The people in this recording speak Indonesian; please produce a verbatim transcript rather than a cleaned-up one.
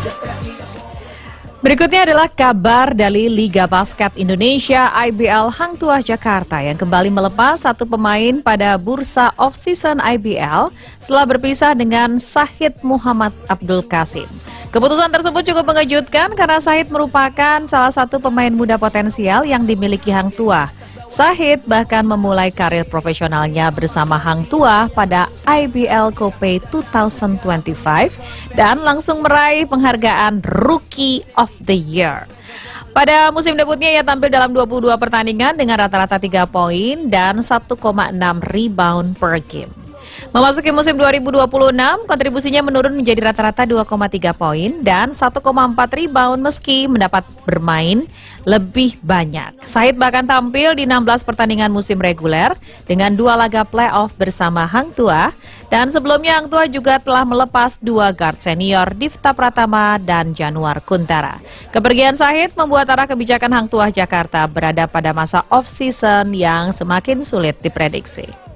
Berikutnya adalah kabar dari Liga Basket Indonesia I B L Hang Tuah Jakarta yang kembali melepas satu pemain pada bursa off-season I B L setelah berpisah dengan Syahid Muhammad Abdul Qasim. Keputusan tersebut cukup mengejutkan karena Syahid merupakan salah satu pemain muda potensial yang dimiliki Hang Tuah. Syahid bahkan memulai karir profesionalnya bersama Hang Tuah pada I B L Kope dua ribu dua puluh lima dan langsung meraih penghargaan Rookie of the Year. Pada musim debutnya ia tampil dalam dua puluh dua pertandingan dengan rata-rata tiga poin dan satu koma enam rebound per game. Memasuki musim dua ribu dua puluh enam, kontribusinya menurun menjadi rata-rata dua koma tiga poin dan satu koma empat rebound meski mendapat bermain lebih banyak. Syahid bahkan tampil di enam belas pertandingan musim reguler dengan dua laga playoff bersama Hang Tuah dan sebelumnya Hang Tuah juga telah melepas dua guard senior Difta Pratama dan Januar Kuntara. Kepergian Syahid membuat arah kebijakan Hang Tuah Jakarta berada pada masa off-season yang semakin sulit diprediksi.